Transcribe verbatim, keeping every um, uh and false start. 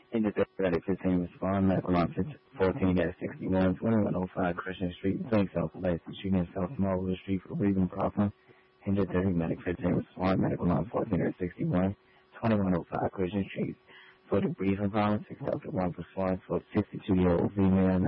In the thirty fifteen respond, medical line fourteen sixty-one, twenty-one oh five Christian Street, Plain South Lacy Street, and South Marlborough Street for breathing problem. In the thirty medic fifteen respond, medical line fourteen sixty-one, twenty-one oh five Christian Street for the breathing problem. Six doctor one respond for sixty-two year old female.